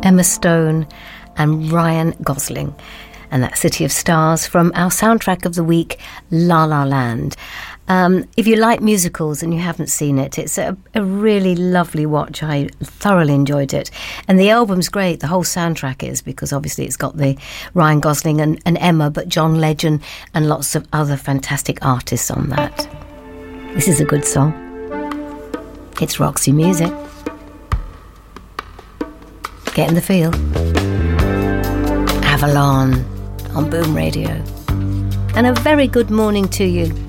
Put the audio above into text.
Emma Stone and Ryan Gosling. And that City of Stars from our soundtrack of the week, La La Land. If you like musicals and you haven't seen it, it's a really lovely watch. I thoroughly enjoyed it. And the album's great, the whole soundtrack is, because obviously it's got the Ryan Gosling and Emma, but John Legend and lots of other fantastic artists on that. This is a good song. It's Roxy Music. Get in the feel. Avalon on Boom Radio. And a very good morning to you.